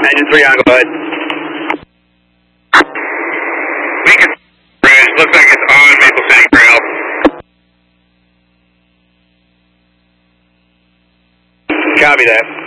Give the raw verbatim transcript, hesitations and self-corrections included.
Engine three on, go ahead. Beacon Bridge, looks like it's on Maple City Trail. Copy that.